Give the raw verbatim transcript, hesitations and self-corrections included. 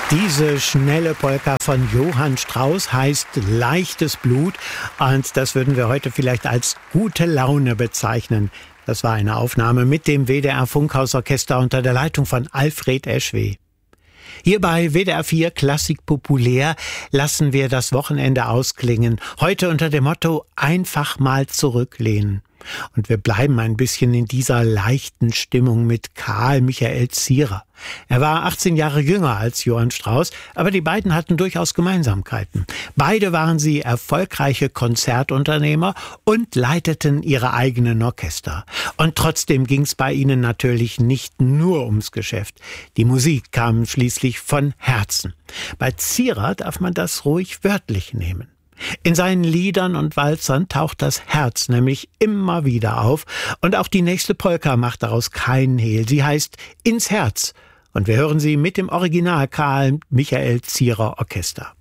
Diese schnelle Polka von Johann Strauss heißt Leichtes Blut und das würden wir heute vielleicht als gute Laune bezeichnen. Das war eine Aufnahme mit dem W D R Funkhausorchester unter der Leitung von Alfred Eschweh. Hier bei W D R vier Klassik populär lassen wir das Wochenende ausklingen. Heute unter dem Motto einfach mal zurücklehnen. Und wir bleiben ein bisschen in dieser leichten Stimmung mit Karl Michael Zierer. Er war achtzehn Jahre jünger als Johann Strauss, aber die beiden hatten durchaus Gemeinsamkeiten. Beide waren sie erfolgreiche Konzertunternehmer und leiteten ihre eigenen Orchester. Und trotzdem ging es bei ihnen natürlich nicht nur ums Geschäft. Die Musik kam schließlich von Herzen. Bei Zierer darf man das ruhig wörtlich nehmen. In seinen Liedern und Walzern taucht das Herz nämlich immer wieder auf und auch die nächste Polka macht daraus keinen Hehl. Sie heißt Ins Herz und wir hören sie mit dem Original Karl Michael Zierer Orchester.